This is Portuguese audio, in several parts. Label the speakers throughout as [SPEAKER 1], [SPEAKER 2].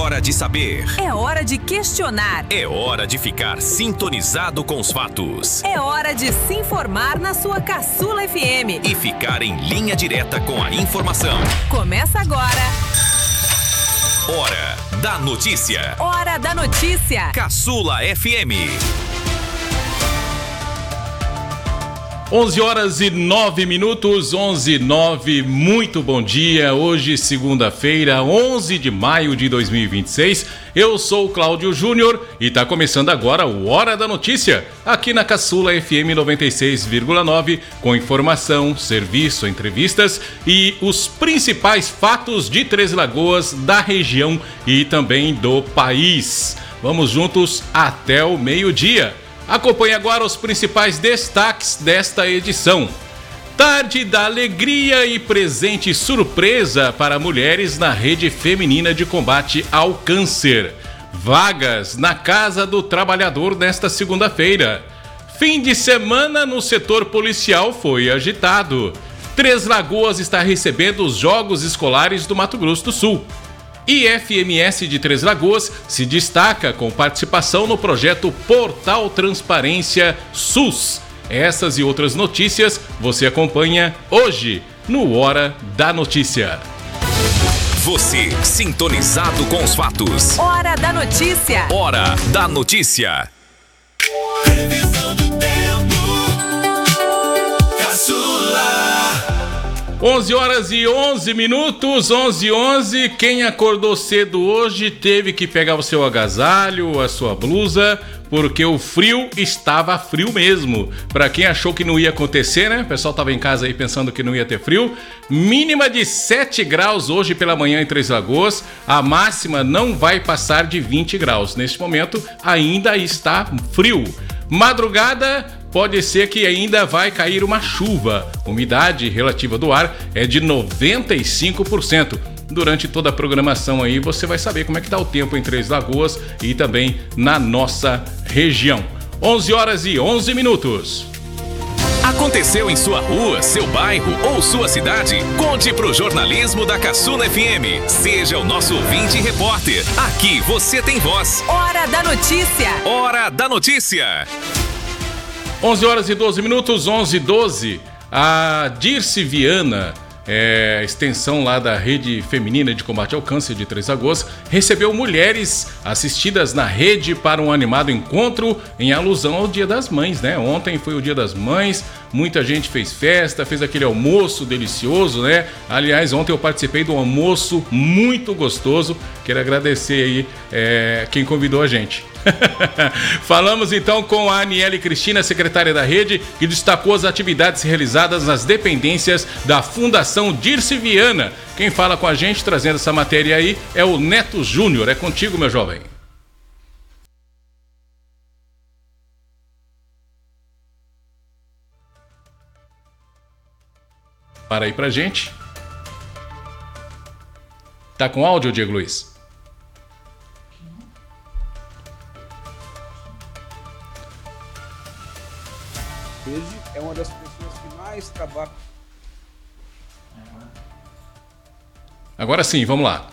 [SPEAKER 1] hora de saber.
[SPEAKER 2] É hora de questionar.
[SPEAKER 1] É hora de ficar sintonizado com os fatos.
[SPEAKER 2] É hora de se informar na sua Caçula FM.
[SPEAKER 1] E ficar em linha direta com a informação.
[SPEAKER 2] Começa agora.
[SPEAKER 1] Hora da notícia.
[SPEAKER 2] Hora da notícia.
[SPEAKER 1] Caçula FM.
[SPEAKER 3] 11 horas e 9 minutos, 11:09, muito bom dia. Hoje, segunda-feira, 11 de maio de 2026. Eu sou o Cláudio Júnior e está começando agora o Hora da Notícia, aqui na Caçula FM 96,9, com informação, serviço, entrevistas e os principais fatos de Três Lagoas, da região e também do país. Vamos juntos até o meio-dia. Acompanhe agora os principais destaques desta edição. Tarde da alegria e presente surpresa para mulheres na rede feminina de combate ao câncer. Vagas na Casa do Trabalhador nesta segunda-feira. Fim de semana no setor policial foi agitado. Três Lagoas está recebendo os Jogos Escolares do Mato Grosso do Sul. IFMS de Três Lagoas se destaca com participação no projeto Portal Transparência SUS. Essas e outras notícias você acompanha hoje no Hora da Notícia.
[SPEAKER 1] Você sintonizado com os fatos.
[SPEAKER 2] Hora da Notícia.
[SPEAKER 1] Hora da Notícia.
[SPEAKER 4] Previsão do tempo. Caçula.
[SPEAKER 3] 11 horas e 11 minutos, 11:11. Quem acordou cedo hoje teve que pegar o seu agasalho, a sua blusa, porque o frio estava frio mesmo. Para quem achou que não ia acontecer, né? O pessoal estava em casa aí pensando que não ia ter frio. Mínima de 7 graus hoje pela manhã em Três Lagoas. A máxima não vai passar de 20 graus. Neste momento ainda está frio. Madrugada pode ser que ainda vai cair uma chuva. Umidade relativa do ar é de 95%. Durante toda a programação aí você vai saber como é que está o tempo em Três Lagoas e também na nossa região. 11 horas e 11 minutos.
[SPEAKER 1] Aconteceu em sua rua, seu bairro ou sua cidade? Conte pro jornalismo da Caçula FM. Seja o nosso ouvinte e repórter. Aqui você tem voz.
[SPEAKER 2] Hora da Notícia.
[SPEAKER 1] Hora da Notícia.
[SPEAKER 3] 11 horas e 12 minutos, 11:12. A Dirce Viana, extensão lá da Rede Feminina de Combate ao Câncer de Três Lagoas, recebeu mulheres assistidas na rede para um animado encontro em alusão ao Dia das Mães, né? Ontem foi o Dia das Mães, muita gente fez festa, fez aquele almoço delicioso, né? Aliás, ontem eu participei de um almoço muito gostoso. Quero agradecer aí quem convidou a gente. Falamos então com a Aniele Cristina, secretária da rede, que destacou as atividades realizadas nas dependências da Fundação Dirce Viana. Quem fala com a gente, trazendo essa matéria aí, é o Neto Júnior. É contigo, meu jovem. Para aí pra gente. Tá com áudio, Diego Luiz?
[SPEAKER 5] Rede é uma das pessoas que mais trabalha.
[SPEAKER 3] Agora sim, vamos lá.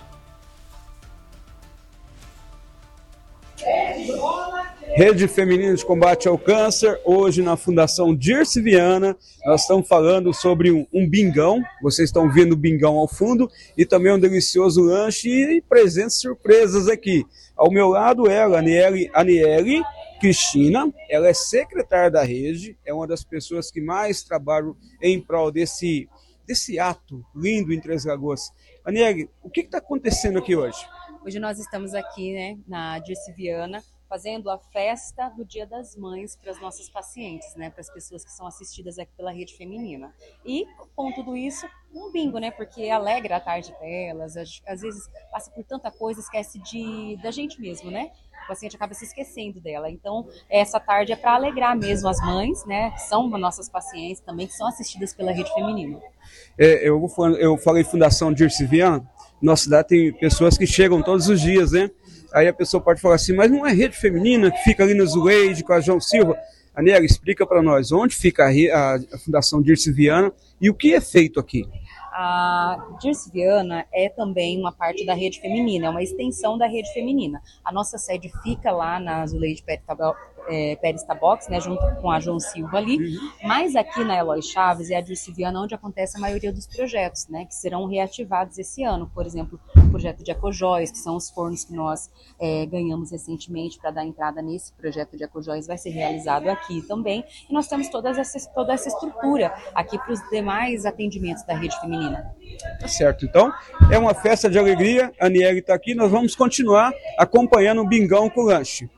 [SPEAKER 5] Rede Feminina de Combate ao Câncer, hoje na Fundação Dirce Viana. Nós estamos falando sobre um bingão, vocês estão vendo o bingão ao fundo, e também um delicioso lanche e presentes surpresas aqui. Ao meu lado ela, Aniele Cristina, ela é secretária da rede, é uma das pessoas que mais trabalham em prol desse ato lindo em Três Lagoas. Aniele, o que está acontecendo aqui hoje?
[SPEAKER 6] Hoje nós estamos aqui, né, na Dirce Viana, fazendo a festa do Dia das Mães para as nossas pacientes, né, para as pessoas que são assistidas aqui pela Rede Feminina. E com tudo isso, um bingo, né, porque alegra a tarde delas, às vezes passa por tanta coisa, esquece da gente mesmo, né? O paciente acaba se esquecendo dela. Então, essa tarde é para alegrar mesmo as mães, né, que são nossas pacientes também, que são assistidas pela Rede Feminina.
[SPEAKER 5] Eu falei Fundação Dirce Viana, nossa cidade tem pessoas que chegam todos os dias, né? Aí a pessoa pode falar assim, mas não é Rede Feminina que fica ali no Zuleide com a João Silva? Aniele, explica para nós onde fica a Fundação Dirce Viana e o que é feito aqui.
[SPEAKER 6] A Dirce Viana é também uma parte da rede feminina, é uma extensão da rede feminina. A nossa sede fica lá na Zuleide Pérez Tabox, né, junto com a João Silva ali, mas aqui na Eloy Chaves é a Dirce Viana onde acontece a maioria dos projetos, né, que serão reativados esse ano. Por exemplo, o projeto de ecojóis, que são os fornos que nós ganhamos recentemente para dar entrada nesse projeto de ecojóis, vai ser realizado aqui também. E nós temos toda essa estrutura aqui para os demais atendimentos da rede feminina.
[SPEAKER 5] Tá certo, então é uma festa de alegria, a Aniele está aqui, nós vamos continuar acompanhando o Bingão com lanche.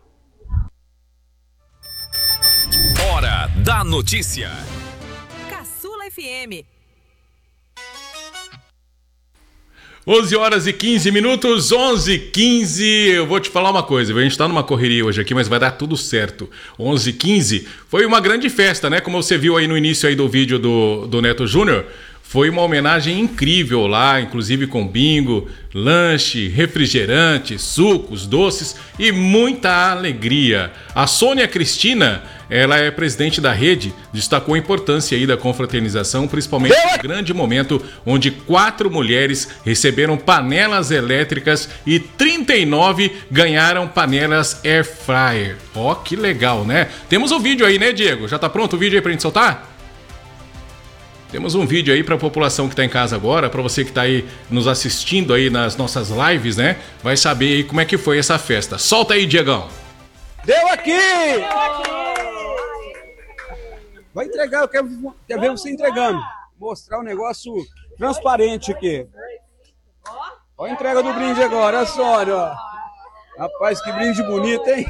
[SPEAKER 1] Hora da notícia.
[SPEAKER 2] Caçula FM.
[SPEAKER 3] 11 horas e 15 minutos, 11h15. Eu vou te falar uma coisa, a gente tá numa correria hoje aqui, mas vai dar tudo certo. 11h15 foi uma grande festa, né? Como você viu aí no início aí do vídeo do Neto Júnior, foi uma homenagem incrível lá, inclusive com bingo, lanche, refrigerante, sucos, doces e muita alegria. A Sônia Cristina, ela é presidente da rede, destacou a importância aí da confraternização, principalmente no grande momento onde 4 mulheres receberam panelas elétricas e 39 ganharam panelas air fryer. Ó, que legal, né? Temos um vídeo aí, né, Diego? Já tá pronto o vídeo aí pra gente soltar? Temos um vídeo aí para a população que está em casa agora, para você que está aí nos assistindo aí nas nossas lives, né? Vai saber aí como é que foi essa festa. Solta aí, Diegão.
[SPEAKER 5] Deu aqui! Vai entregar, eu quero ver você entregando. Mostrar um negócio transparente aqui. Olha a entrega do brinde agora, olha só, ó. Rapaz, que brinde bonito, hein?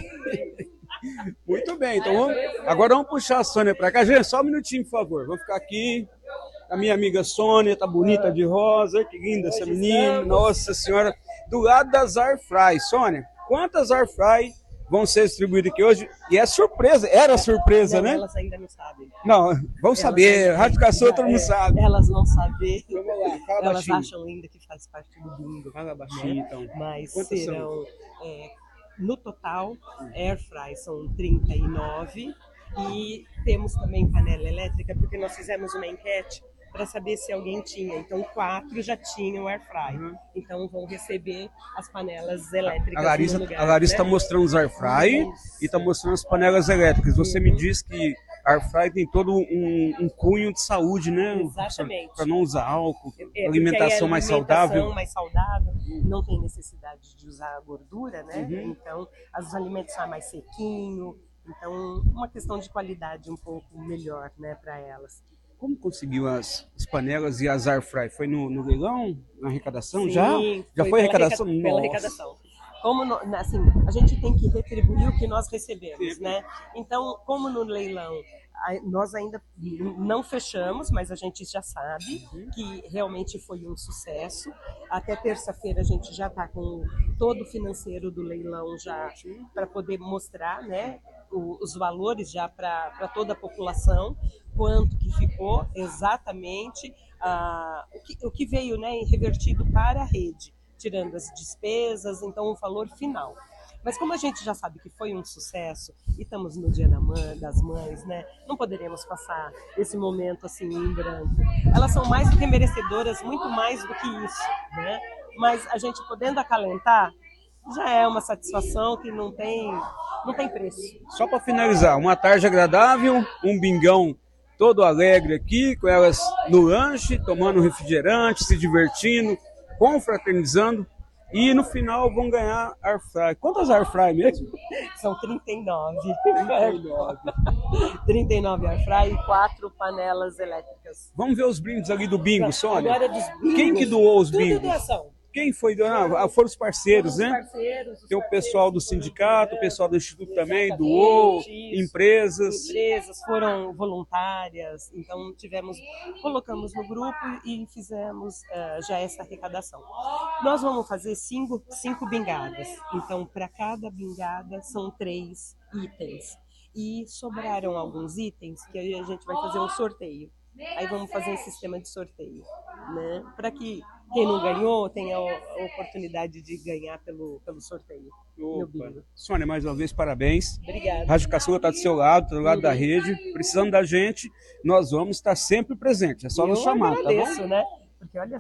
[SPEAKER 5] Muito bem, então agora vamos puxar a Sônia para cá. Gente, só um minutinho, por favor. Vamos ficar aqui. A minha amiga Sônia, tá bonita de rosa. Que linda essa menina. Nossa Senhora. Do lado das air fry. Sônia, quantas air fry vão ser distribuídas aqui hoje? E é surpresa. Era surpresa,
[SPEAKER 7] não,
[SPEAKER 5] né?
[SPEAKER 7] Elas ainda não sabem.
[SPEAKER 5] Não, vamos saber. Rádio Caçula, todo mundo sabe.
[SPEAKER 7] Elas vão saber.
[SPEAKER 5] Vamos lá, fala
[SPEAKER 7] Elas
[SPEAKER 5] baixinho.
[SPEAKER 7] acham ainda que faz parte do bingo.
[SPEAKER 5] Fala baixinho, então.
[SPEAKER 7] Mas
[SPEAKER 5] Quantas
[SPEAKER 7] serão... no total, air fry são 39 e temos também panela elétrica, porque nós fizemos uma enquete para saber se alguém tinha. Então, 4 já tinham air fry. Então, vão receber as panelas elétricas
[SPEAKER 5] A Larissa,
[SPEAKER 7] no lugar,
[SPEAKER 5] a Larissa
[SPEAKER 7] né?
[SPEAKER 5] tá mostrando os air fry e tá mostrando as panelas elétricas. Você me diz que air fry tem todo um cunho de saúde, né?
[SPEAKER 7] Exatamente.
[SPEAKER 5] Para não usar álcool,
[SPEAKER 7] Porque
[SPEAKER 5] alimentação
[SPEAKER 7] aí
[SPEAKER 5] mais saudável.
[SPEAKER 7] mais saudável, não tem necessidade de usar gordura, né? Então, os alimentos saem mais sequinho. Então, uma questão de qualidade um pouco melhor, né, para elas.
[SPEAKER 5] Como conseguiu as panelas e as air fry? Foi no leilão? Na arrecadação?
[SPEAKER 7] Sim,
[SPEAKER 5] Já foi arrecadação?
[SPEAKER 7] Pela
[SPEAKER 5] Nossa.
[SPEAKER 7] arrecadação. Como assim, a gente tem que retribuir o que nós recebemos, né? Então, como no leilão nós ainda não fechamos, mas a gente já sabe que realmente foi um sucesso. Até terça-feira a gente já está com todo o financeiro do leilão já para poder mostrar, né, os valores já para toda a população, quanto que ficou exatamente, o que veio, né, revertido para a rede, tirando as despesas, então o valor final. Mas como a gente já sabe que foi um sucesso e estamos no Dia das Mães, né, não poderíamos passar esse momento assim em branco. Elas são mais do que merecedoras, muito mais do que isso, né? Mas a gente podendo acalentar já é uma satisfação que não tem preço.
[SPEAKER 5] Só para finalizar, uma tarde agradável, um bingão todo alegre aqui, com elas no lanche, tomando refrigerante, se divertindo, confraternizando. E no final vão ganhar air fry. Quantas air fry mesmo?
[SPEAKER 7] São 39. 39 air fry e 4 panelas elétricas.
[SPEAKER 5] Vamos ver os brindes ali do bingo, Sônia.
[SPEAKER 7] Agora dos bingos.
[SPEAKER 5] Quem que doou os
[SPEAKER 7] Tudo
[SPEAKER 5] bingos?
[SPEAKER 7] doação.
[SPEAKER 5] Quem foi? Foram os parceiros, né?
[SPEAKER 7] Parceiros,
[SPEAKER 5] Tem o pessoal do sindicato, o pessoal do instituto também doou, empresas.
[SPEAKER 7] Empresas foram voluntárias, então colocamos no grupo e fizemos já essa arrecadação. Nós vamos fazer 5 bingadas, então para cada bingada são 3 itens. E sobraram alguns itens que a gente vai fazer um sorteio. Aí vamos fazer um sistema de sorteio, né? Para que quem não ganhou tenha a oportunidade de ganhar pelo sorteio.
[SPEAKER 5] Sônia, mais uma vez, parabéns.
[SPEAKER 7] Obrigada.
[SPEAKER 5] Rádio Caçula está do seu lado, do lado da rede. Precisando da gente, nós vamos estar sempre presentes. É só nos chamar,
[SPEAKER 7] agradeço,
[SPEAKER 5] tá bom?
[SPEAKER 7] né? porque olha